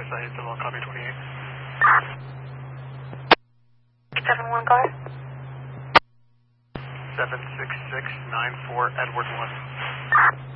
I hit the wall, copy 28. 7-1, go ahead. 76694 Edward 1.